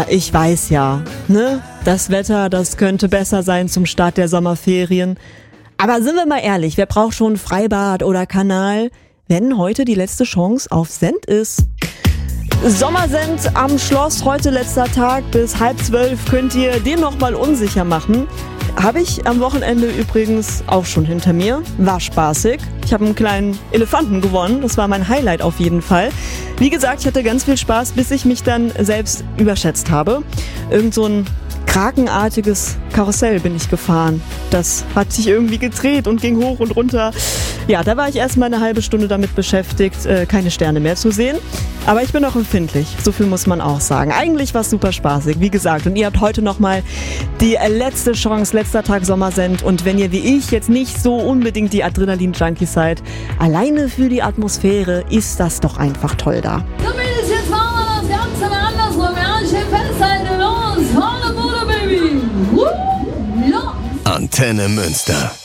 Ich weiß ja, ne? Das Wetter, das könnte besser sein zum Start der Sommerferien. Aber sind wir mal ehrlich, wer braucht schon Freibad oder Kanal, wenn heute die letzte Chance auf Send ist? Sommersend am Schloss, heute letzter Tag, bis 11:30 könnt ihr den nochmal unsicher machen. Habe ich am Wochenende übrigens auch schon hinter mir. War spaßig. Ich habe einen kleinen Elefanten gewonnen. Das war mein Highlight auf jeden Fall. Wie gesagt, ich hatte ganz viel Spaß, bis ich mich dann selbst überschätzt habe. Irgend so ein krakenartiges Karussell bin ich gefahren. Das hat sich irgendwie gedreht und ging hoch und runter. Ja, da war ich erstmal eine halbe Stunde damit beschäftigt, keine Sterne mehr zu sehen. Aber ich bin auch empfindlich, so viel muss man auch sagen. Eigentlich war es super spaßig, wie gesagt. Und ihr habt heute nochmal die letzte Chance, letzter Tag Sommersend. Und wenn ihr wie ich jetzt nicht so unbedingt die Adrenalin-Junkies seid, alleine für die Atmosphäre ist das doch einfach toll da. Zumindest jetzt machen wir das Ganze mal andersrum. Ja, schön festhalten, los, volle Bude, Baby. Ja. Antenne Münster.